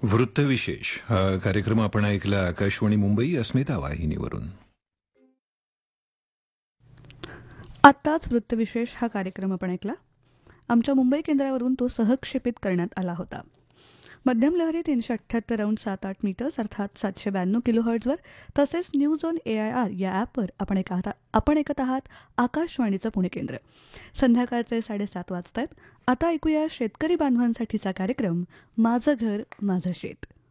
वृत्तविशेष हा कार्यक्रम आपण ऐकला आकाशवाणी मुंबई अस्मिता वाहिनीवरून. आत्ताच वृत्तविशेष हा कार्यक्रम आपण ऐकला. आमच्या मुंबई केंद्रावरून तो सहक्षेपित करण्यात आला होता. मध्यम लहरी 378 अर्थात 792 किलोहर्ट्झवर तसेच न्यूज ऑन AIR या ॲपवर आपण ऐकत आहात आकाशवाणीचं पुणे केंद्र. संध्याकाळचे 7:30 वाजतायत. आता ऐकूया शेतकरी बांधवांसाठीचा कार्यक्रम माझं घर माझं शेत.